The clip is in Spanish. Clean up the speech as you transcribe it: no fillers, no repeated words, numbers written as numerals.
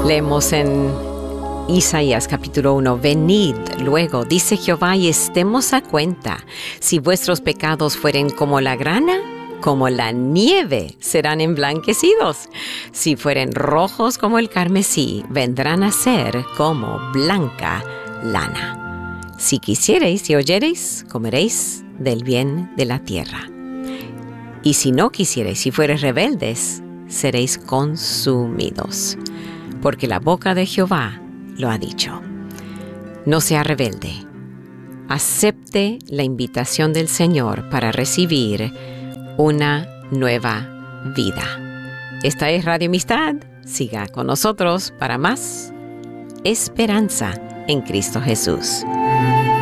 Leemos en Isaías capítulo 1, venid luego, dice Jehová, y estemos a cuenta. Si vuestros pecados fueren como la grana, como la nieve serán emblanquecidos. Si fueren rojos como el carmesí, vendrán a ser como blanca lana. Si quisiereis y oyereis, comeréis del bien de la tierra. Y si no quisiereis y fuereis rebeldes, seréis consumidos. Porque la boca de Jehová lo ha dicho. No sea rebelde. Acepte la invitación del Señor para recibir una nueva vida. Esta es Radio Amistad. Siga con nosotros para más esperanza en Cristo Jesús.